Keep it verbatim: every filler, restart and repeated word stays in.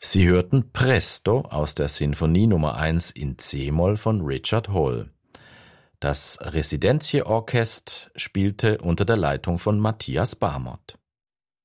Sie hörten Presto aus der Sinfonie Nummer eins in C-Moll von Richard Hall. Das Residenzje Orchest spielte unter der Leitung von Matthias Barmot.